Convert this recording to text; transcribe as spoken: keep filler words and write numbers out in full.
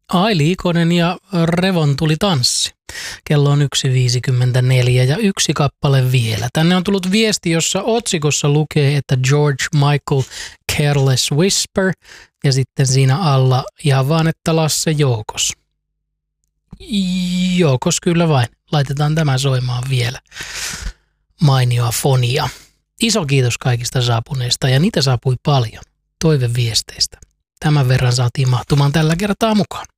Aili Ikonen ja Revon tuli tanssi. Kello on yksi viisikymmentäneljä ja yksi kappale vielä. Tänne on tullut viesti, jossa otsikossa lukee, että George Michael Careless Whisper ja sitten siinä alla ja vaan, että Lasse Joukos. Joukos kyllä vain. Laitetaan tämä soimaan vielä. Mainioa fonia. Iso kiitos kaikista saapuneista ja niitä saapui paljon toiveviesteistä. Tämän verran saatiin mahtumaan tällä kertaa mukaan.